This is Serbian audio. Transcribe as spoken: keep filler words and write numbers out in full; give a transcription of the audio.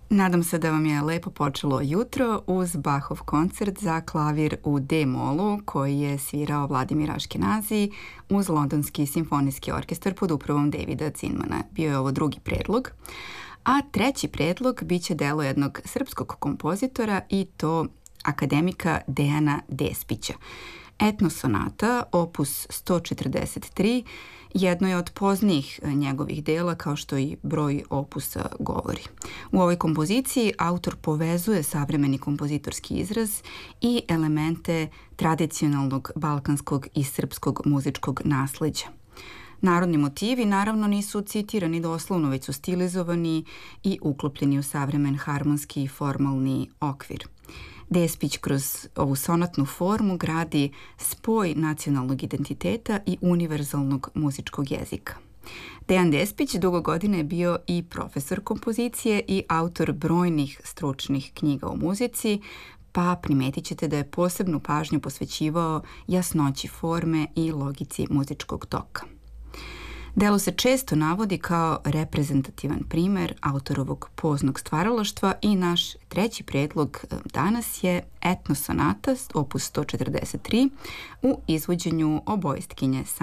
Nadam se da vam je lepo počelo jutro uz Bachov koncert za klavir u D-molu koji je svirao Vladimir Aškenazi uz Londonski simfonijski orkestar pod upravom Davida Zinmana. Bio je ovo drugi predlog. A treći predlog biće delo jednog srpskog kompozitora i to akademika Dejana Despića. Etnosonata, opus sto četrdeset tri, jedno je od poznijih njegovih dela kao što i broj opusa govori. U ovoj kompoziciji autor povezuje savremeni kompozitorski izraz i elemente tradicionalnog balkanskog i srpskog muzičkog nasleđa. Narodni motivi naravno nisu citirani doslovno, već su stilizovani i uklopljeni u savremen harmonski i formalni okvir. Despić kroz ovu sonatnu formu gradi spoj nacionalnog identiteta i univerzalnog muzičkog jezika. Dejan Despić dugo godina je bio i profesor kompozicije i autor brojnih stručnih knjiga o muzici, pa primetit ćete da je posebnu pažnju posvećivao jasnoći forme i logici muzičkog toka. Delo se često navodi kao reprezentativan primer autorovog poznog stvaralaštva i naš treći predlog danas je Etnosonata, opus sto četrdeset tri, u izvođenju obojstkinje